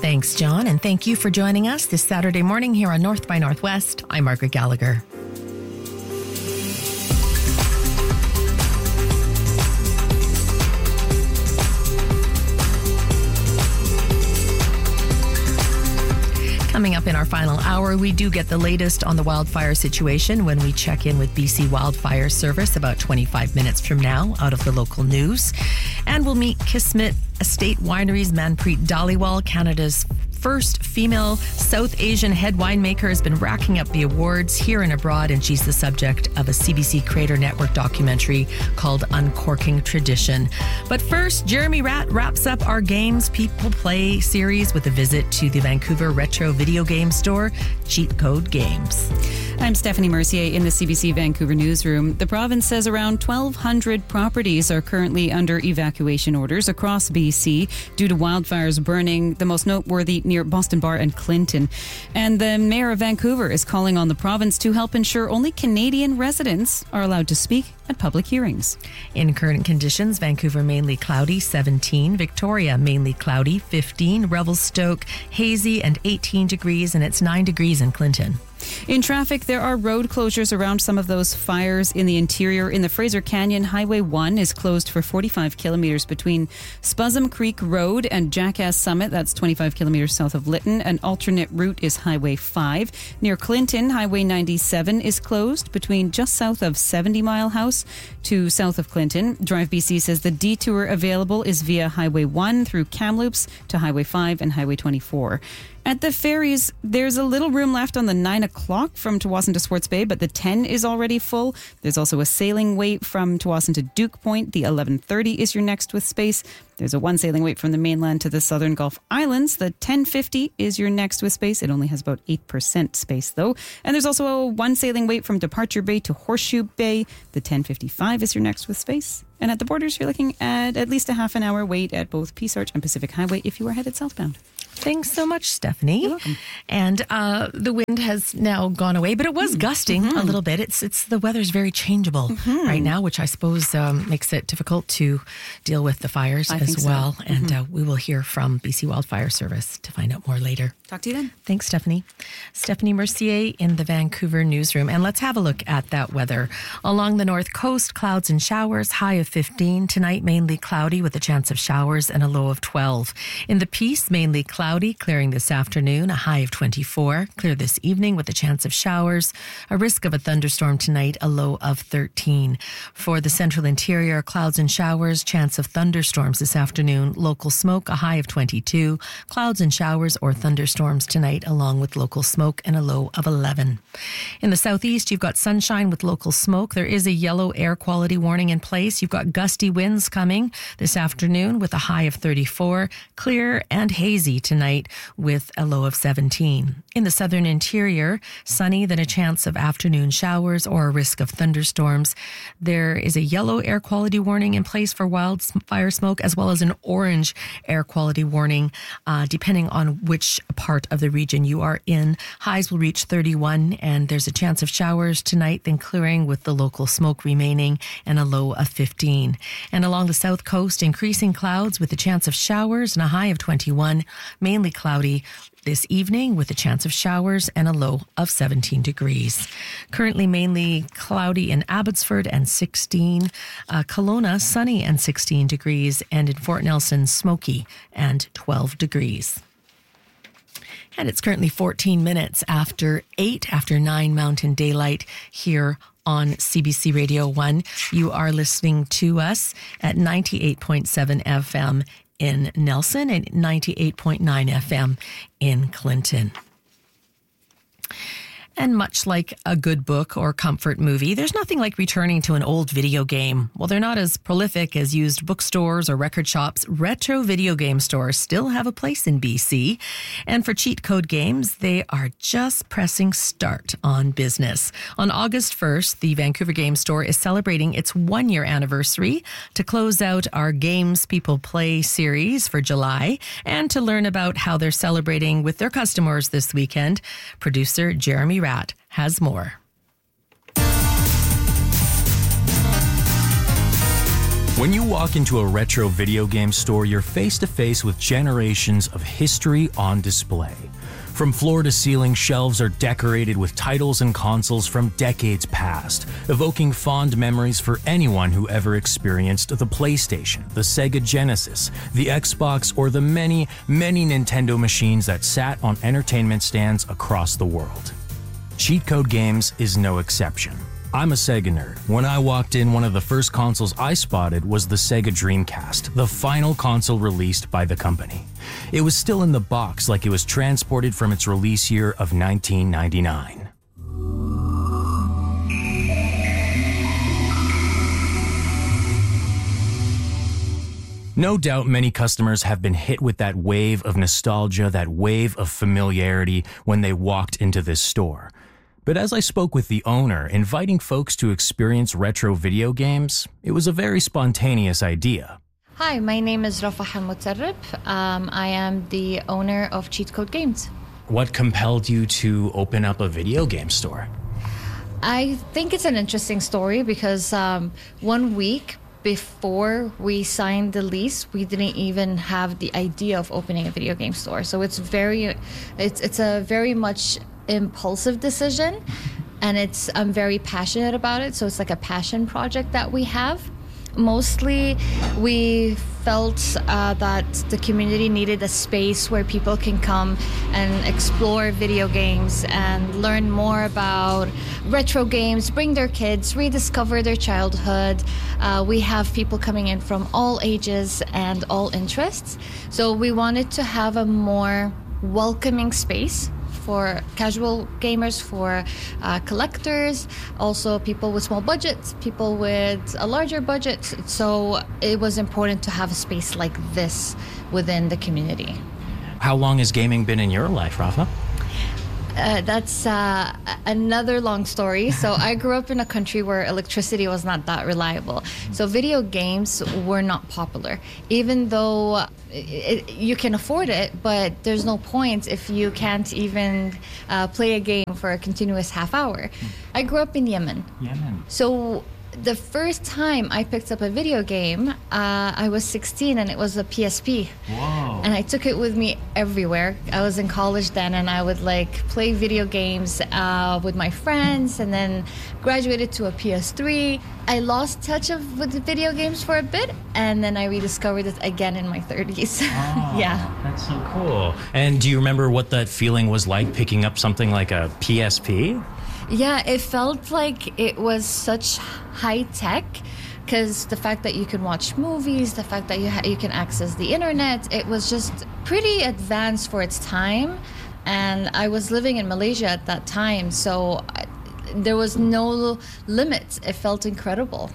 Thanks, John, and thank you for joining us this Saturday morning here on North by Northwest. I'm Margaret Gallagher. Coming up in our final hour, we do get the latest on the wildfire situation when we check in with BC Wildfire Service about 25 minutes from now out of the local news. And we'll meet Kismet Estate Wineries Manpreet Dhaliwal, Canada's first female South Asian head winemaker, has been racking up the awards here and abroad, and she's the subject of a CBC Creator Network documentary called Uncorking Tradition. But first, Jeremy Ratt wraps up our Games People Play series with a visit to the Vancouver retro video game store, Cheat Code Games. I'm Stephanie Mercier in the CBC Vancouver newsroom. The province says around 1,200 properties are currently under evacuation orders across BC due to wildfires burning, the most noteworthy near Boston Bar and Clinton. And the Mayor of Vancouver is calling on the province to help ensure only Canadian residents are allowed to speak at public hearings. In current conditions, Vancouver mainly cloudy, 17. Victoria mainly cloudy, 15. Revelstoke hazy and 18 degrees, and it's 9 degrees in Clinton. In traffic, there are road closures around some of those fires in the interior. In the Fraser Canyon, Highway 1 is closed for 45 kilometres between Spuzzum Creek Road and Jackass Summit. That's 25 kilometres south of Lytton. An alternate route is Highway 5. Near Clinton, Highway 97 is closed between just south of 70 Mile House to south of Clinton. Drive BC says the detour available is via Highway 1 through Kamloops to Highway 5 and Highway 24. At the ferries, there's a little room left on the 9 o'clock from Tsawwassen to Swartz Bay, but the 10 is already full. There's also a sailing wait from Tsawwassen to Duke Point. The 11:30 is your next with space. There's a one sailing wait from the mainland to the southern Gulf Islands. The 10:50 is your next with space. It only has about 8% space, though. And there's also a one sailing wait from Departure Bay to Horseshoe Bay. The 10:55 is your next with space. And at the borders, you're looking at least a half an hour wait at both Peace Arch and Pacific Highway if you are headed southbound. Thanks so much, Stephanie. You're welcome. And the wind has now gone away, but it was gusting a little bit. It's the weather's very changeable right now, which I suppose makes it difficult to deal with the fires as well. So. And we will hear from BC Wildfire Service to find out more later. Talk to you then. Thanks, Stephanie. Stephanie Mercier in the Vancouver newsroom. And let's have a look at that weather. Along the north coast, clouds and showers, high of 15. Tonight, mainly cloudy with a chance of showers and a low of 12. In the Peace, mainly cloudy, clearing this afternoon, a high of 24. Clear this evening with a chance of showers. A risk of a thunderstorm tonight, a low of 13. For the central interior, clouds and showers, chance of thunderstorms this afternoon. Local smoke, a high of 22. Clouds and showers or thunderstorms tonight, along with local smoke, and a low of 11. In the southeast, you've got sunshine with local smoke. There is a yellow air quality warning in place. You've got gusty winds coming this afternoon with a high of 34. Clear and hazy tonight with a low of 17. In the southern interior, sunny, then a chance of afternoon showers or a risk of thunderstorms. There is a yellow air quality warning in place for wildfire smoke, as well as an orange air quality warning, depending on which part of the region you are in. Highs will reach 31, and there's a chance of showers tonight, then clearing with the local smoke remaining, and a low of 15. And along the south coast, increasing clouds with a chance of showers and a high of 21, mainly cloudy this evening with a chance of showers and a low of 17 degrees. Currently mainly cloudy in Abbotsford and 16. Kelowna, sunny and 16 degrees. And in Fort Nelson, smoky and 12 degrees. And it's currently 14 minutes after 9 Mountain Daylight here on CBC Radio 1. You are listening to us at 98.7 FM in Nelson and 98.9 FM in Clinton. And much like a good book or comfort movie, there's nothing like returning to an old video game. While they're not as prolific as used bookstores or record shops, retro video game stores still have a place in BC. And for Cheat Code Games, they are just pressing start on business. On August 1st, the Vancouver Game Store is celebrating its 1-year anniversary. To close out our Games People Play series for July, and to learn about how they're celebrating with their customers this weekend, producer Jeremy Ratt has more. When you walk into a retro video game store, you're face to face with generations of history on display. From floor to ceiling, shelves are decorated with titles and consoles from decades past, evoking fond memories for anyone who ever experienced the PlayStation, the Sega Genesis, the Xbox, or the many, many Nintendo machines that sat on entertainment stands across the world. Cheat Code Games is no exception. I'm a Sega nerd. When I walked in, one of the first consoles I spotted was the Sega Dreamcast, the final console released by the company. It was still in the box, like it was transported from its release year of 1999. No doubt many customers have been hit with that wave of nostalgia, that wave of familiarity when they walked into this store. But as I spoke with the owner, inviting folks to experience retro video games, it was a very spontaneous idea. Hi, my name is Rafa Al-Mutarrib. I am the owner of Cheat Code Games. What compelled you to open up a video game store? I think it's an interesting story because 1 week before we signed the lease, we didn't even have the idea of opening a video game store. So it's a very much impulsive decision, and I'm very passionate about it. So it's like a passion project that we have. Mostly, we felt that the community needed a space where people can come and explore video games and learn more about retro games, bring their kids, rediscover their childhood. We have people coming in from all ages and all interests. So we wanted to have a more welcoming space for casual gamers, for collectors, also people with small budgets, people with a larger budget. So it was important to have a space like this within the community. How long has gaming been in your life, Rafa? That's another long story. So I grew up in a country where electricity was not that reliable. So video games were not popular, even though you can afford it, but there's no point if you can't even play a game for a continuous half hour. I grew up in Yemen. So the first time I picked up a video game, I was 16 and it was a PSP. Whoa. And I took it with me everywhere. I was in college then, and I would play video games with my friends, and then graduated to a PS3. I lost touch with the video games for a bit, and then I rediscovered it again in my 30s. Oh, yeah. That's so cool. And do you remember what that feeling was like picking up something like a PSP? Yeah, it felt like it was such high tech, because the fact that you can watch movies, the fact that you can access the internet, it was just pretty advanced for its time. And I was living in Malaysia at that time, so there was no limits. It felt incredible.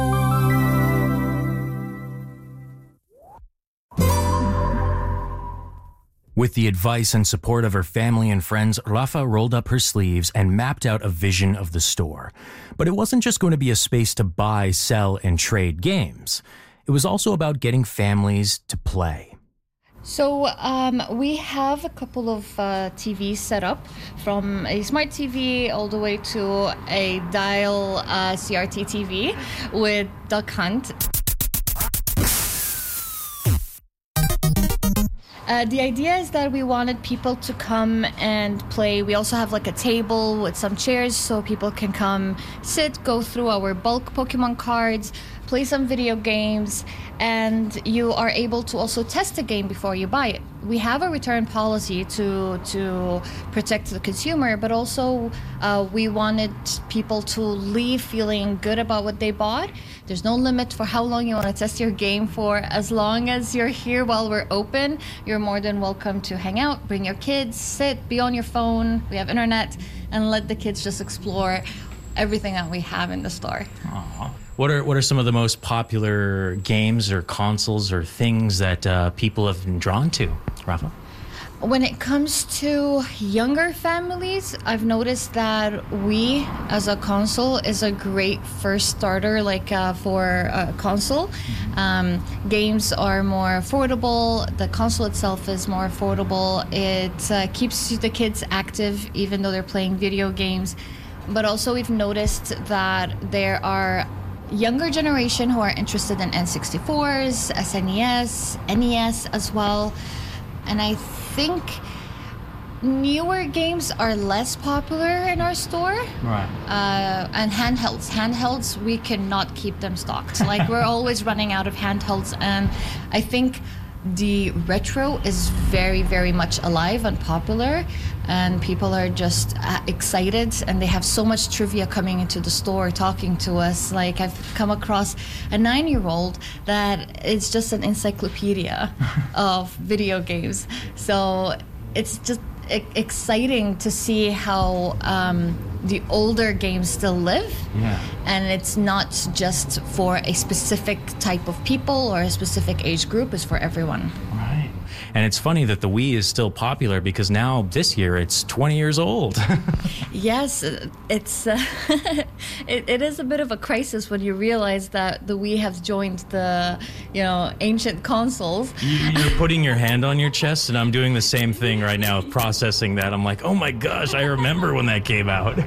With the advice and support of her family and friends, Rafa rolled up her sleeves and mapped out a vision of the store. But it wasn't just going to be a space to buy, sell, and trade games. It was also about getting families to play. So we have a couple of TVs set up, from a smart TV all the way to a dial CRT TV with Duck Hunt. The idea is that we wanted people to come and play. We also have a table with some chairs so people can come sit, go through our bulk Pokemon cards, play some video games, and you are able to also test a game before you buy it. We have a return policy to protect the consumer, but also we wanted people to leave feeling good about what they bought. There's no limit for how long you want to test your game for. As long as you're here while we're open, you're more than welcome to hang out, bring your kids, sit, be on your phone. We have internet, and let the kids just explore everything that we have in the store. Aww. What are some of the most popular games or consoles or things that people have been drawn to, Rafa? When it comes to younger families, I've noticed that Wii as a console is a great first starter, for a console. Games are more affordable. The console itself is more affordable. It keeps the kids active, even though they're playing video games. But also we've noticed that there are younger generation who are interested in N64s, SNES, NES as well. And I think newer games are less popular in our store. Right. And handhelds, we cannot keep them stocked. Like, we're always running out of handhelds, and I think the retro is very, very much alive and popular, and people are just excited, and they have so much trivia coming into the store talking to us. Like, I've come across a 9-year-old that is just an encyclopedia of video games. So it's just exciting to see how the older games still live. Yeah. And it's not just for a specific type of people or a specific age group, it's for everyone. Right. And it's funny that the Wii is still popular because now this year it's 20 years old. Yes, it's it is a bit of a crisis when you realize that the Wii has joined the ancient consoles. You're putting your hand on your chest, and I'm doing the same thing right now, processing that. I'm like, oh my gosh, I remember when that came out.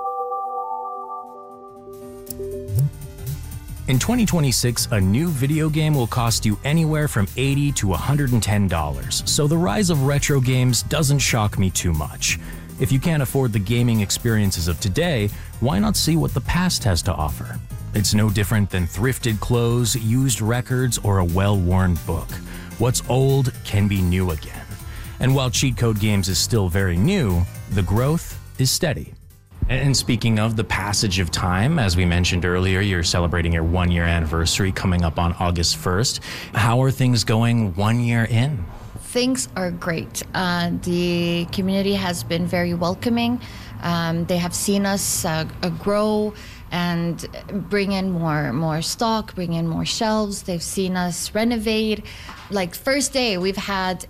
In 2026, a new video game will cost you anywhere from $80 to $110, so the rise of retro games doesn't shock me too much. If you can't afford the gaming experiences of today, why not see what the past has to offer? It's no different than thrifted clothes, used records, or a well-worn book. What's old can be new again. And while Cheat Code Games is still very new, the growth is steady. And speaking of the passage of time, as we mentioned earlier, you're celebrating your 1-year anniversary coming up on August 1st. How are things going 1 year in? Things are great. The community has been very welcoming. They have seen us grow and bring in more stock, bring in more shelves. They've seen us renovate. Like, first day, we've had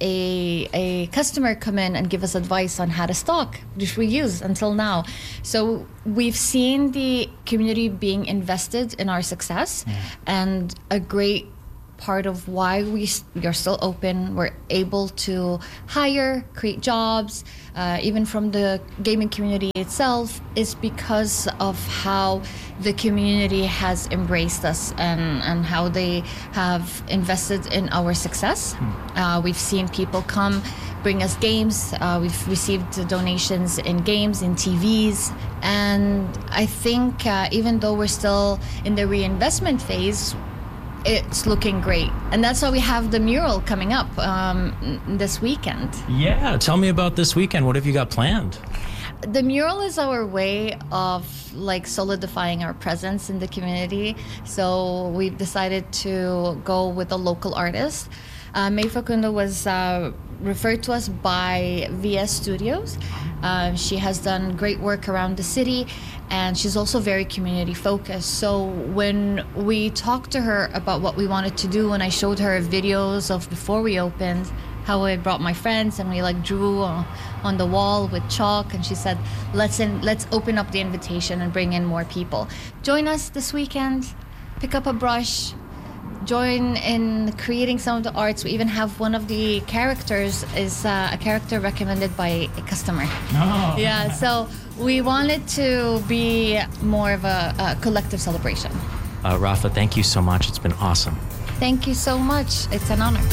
a customer come in and give us advice on how to stock, which we use until now. So we've seen the community being invested in our success, and a great part of why we are still open. We're able to hire, create jobs, even from the gaming community itself, is because of how the community has embraced us and how they have invested in our success. We've seen people come bring us games. We've received donations in games, in TVs. And I think even though we're still in the reinvestment phase, it's looking great. And that's why we have the mural coming up this weekend. Yeah, tell me about this weekend. What have you got planned? The mural is our way of solidifying our presence in the community. So we've decided to go with a local artist. May Facundo was referred to us by VS Studios. She has done great work around the city, and she's also very community focused. So when we talked to her about what we wanted to do, and I showed her videos of before we opened, how I brought my friends and we drew on the wall with chalk, and she said, let's open up the invitation and bring in more people. Join us this weekend, pick up a brush, join in creating some of the arts. We even have one of the characters is a character recommended by a customer. Oh. Yeah, so we wanted to be more of a collective celebration. Rafa, thank you so much. It's been awesome. Thank you so much. It's an honor.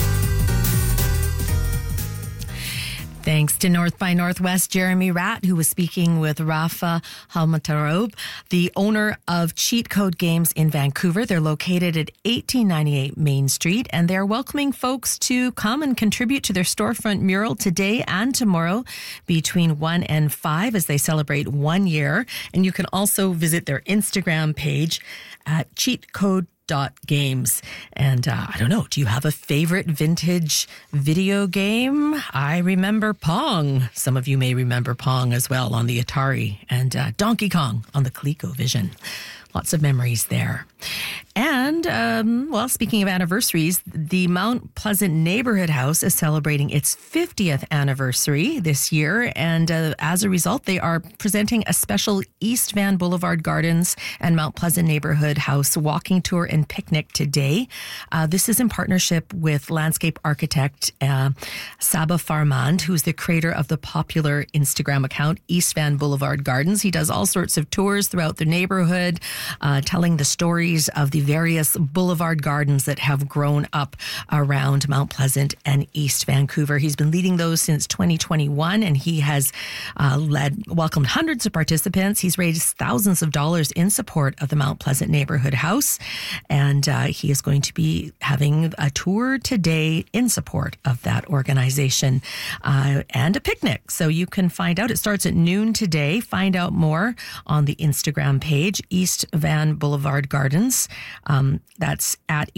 Thanks to North by Northwest Jeremy Ratt, who was speaking with Rafa Halmatarob, the owner of Cheat Code Games in Vancouver. They're located at 1898 Main Street, and they're welcoming folks to come and contribute to their storefront mural today and tomorrow between 1 and 5 as they celebrate 1 year. And you can also visit their Instagram page at cheatcode.games. And I don't know, do you have a favorite vintage video game? I remember Pong. Some of you may remember Pong as well on the Atari, and Donkey Kong on the ColecoVision. Lots of memories there. And, speaking of anniversaries, the Mount Pleasant Neighborhood House is celebrating its 50th anniversary this year. And as a result, they are presenting a special East Van Boulevard Gardens and Mount Pleasant Neighborhood House walking tour and picnic today. This is in partnership with landscape architect Saba Farmand, who's the creator of the popular Instagram account East Van Boulevard Gardens. He does all sorts of tours throughout the neighborhood, telling the stories of the various boulevard gardens that have grown up around Mount Pleasant and East Vancouver. He's been leading those since 2021, and he has welcomed hundreds of participants. He's raised thousands of dollars in support of the Mount Pleasant Neighborhood House, and he is going to be having a tour today in support of that organization and a picnic. So you can find out. It starts at noon today. Find out more on the Instagram page, East Van Boulevard Gardens. That's at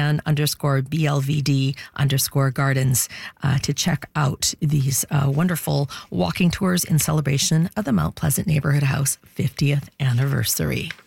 EastVan_BLVD_gardens to check out these wonderful walking tours in celebration of the Mount Pleasant Neighborhood House 50th anniversary.